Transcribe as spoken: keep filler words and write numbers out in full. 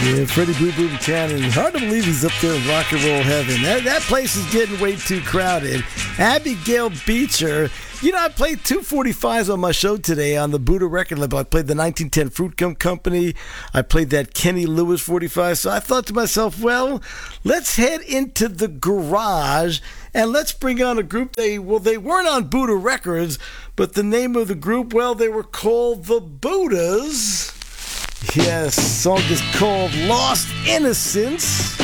Yeah, Freddie Boo Boo Buchanan. Hard to believe he's up there in rock and roll heaven. That, that place is getting way too crowded. Abigail Beecher. You know, I played two forty-fives on my show today on the Buddha record label. I played the nineteen ten Fruit Gum Company. I played that Kenny Lewis forty-five. So I thought to myself, well, let's head into the garage and let's bring on a group. They Well, they weren't on Buddha Records, but the name of the group, well, they were called the Buddhas. Yes, song is called Lost Innocence.